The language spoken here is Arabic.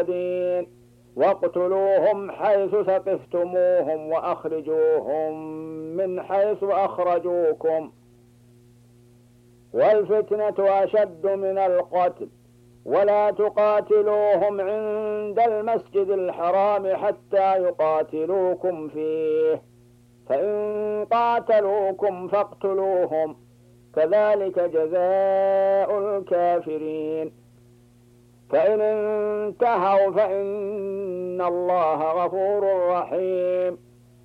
الدين واقتلوهم حيث ثقفتموهم وأخرجوهم من حيث أخرجوكم والفتنة أشد من القتل ولا تقاتلوهم عند المسجد الحرام حتى يقاتلوكم فيه فإن قاتلوكم فاقتلوهم كذلك جزاء الكافرين فإن انتهوا فإن الله غفور رحيم